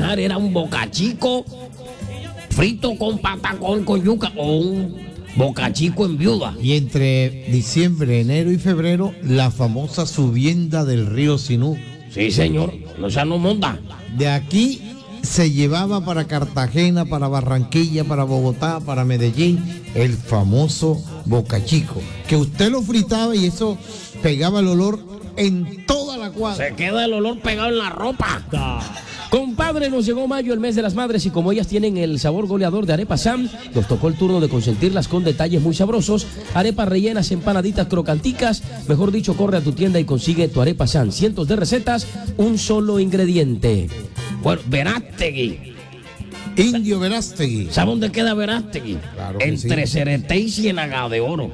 manjar era un bocachico frito con patacón con yuca o un bocachico en viuda. Y entre diciembre, enero y febrero, la famosa subienda del río Sinú. Sí, señor, no se nos monta. De aquí se llevaba para Cartagena, para Barranquilla, para Bogotá, para Medellín, el famoso bocachico, que usted lo fritaba y eso pegaba el olor en toda la cuadra. Se queda el olor pegado en la ropa. Compadre, nos llegó mayo, el mes de las madres, y como ellas tienen el sabor goleador de Arepa Sam, nos tocó el turno de consentirlas con detalles muy sabrosos. Arepas rellenas, empanaditas crocanticas. Mejor dicho, corre a tu tienda y consigue tu Arepa Sam. Cientos de recetas, un solo ingrediente. Bueno, Verástegui. Indio Verástegui. ¿Sabe dónde queda Verástegui? Claro que Entre sí. Cereté y Ciénaga de Oro.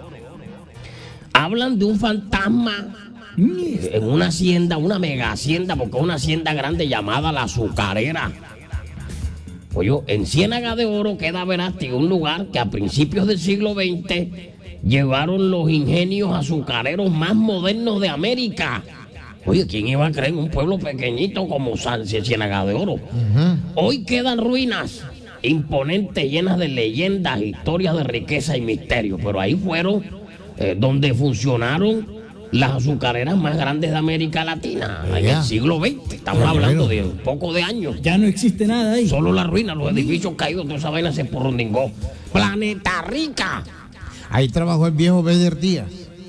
Hablan de un fantasma en una hacienda, una mega hacienda, porque es una hacienda grande llamada La Azucarera. Oye, en Ciénaga de Oro queda Verástegui, un lugar que a principios del siglo XX llevaron los ingenios azucareros más modernos de América. Oye, ¿quién iba a creer en un pueblo pequeñito como Ciénaga de Oro? Hoy quedan ruinas imponentes, llenas de leyendas, historias de riqueza y misterio, pero ahí fueron donde funcionaron las azucareras más grandes de América Latina, en el siglo XX. Estamos hablando de un poco de años. Ya no existe nada ahí. Solo las ruinas, los edificios caídos, toda esa vaina se porrondingó. Planeta Rica. Ahí trabajó el viejo Beder Díaz.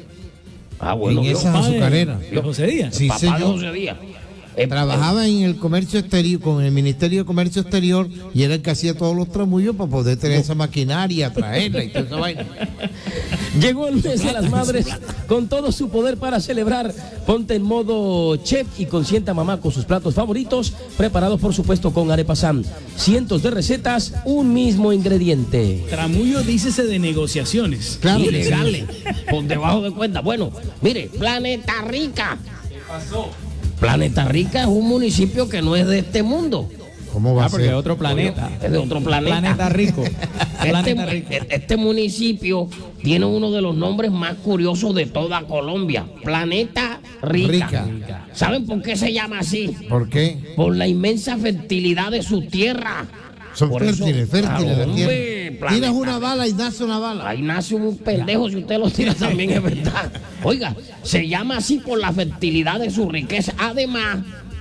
Ah, bueno, en esas azucareras. ¿De José Díaz? Sí, papá señor. de José Díaz. Trabajaba en el comercio exterior, con el Ministerio de Comercio Exterior, y era el que hacía todos los tramullos para poder tener esa maquinaria, traerla y toda esa vaina. Llegó el mes de las madres con todo su poder para celebrar. Ponte en modo chef y consienta a mamá con sus platos favoritos, preparados por supuesto con Arepa Sam. Cientos de recetas, un mismo ingrediente. Tramullo, dícese de negociaciones. Claro. Ilegales, por debajo de cuenta. Bueno, mire, Planeta Rica. ¿Qué pasó? Planeta Rica es un municipio que no es de este mundo. ¿Cómo va a Porque es ser? otro planeta. Es de otro planeta. Planeta rico. Planeta rico. Este municipio tiene uno de los nombres más curiosos de toda Colombia. Planeta Rica. Rica. ¿Saben por qué se llama así? ¿Por qué? Por la inmensa fertilidad de su tierra. Son Por eso, fértiles la tierra. hombre, Tiras Planeta una bala y nace una bala. Ahí nace un pendejo, si usted lo tira también es verdad. Oiga, se llama así por la fertilidad de su riqueza. Además,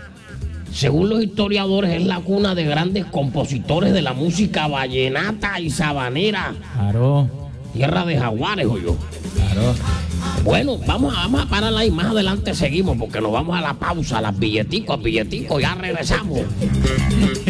según los historiadores, es la cuna de grandes compositores de la música vallenata y sabanera. Claro. Tierra de jaguares, oye. Claro. Bueno, vamos a parar ahí, más adelante seguimos, porque nos vamos a la pausa, a las billeticos, ya regresamos.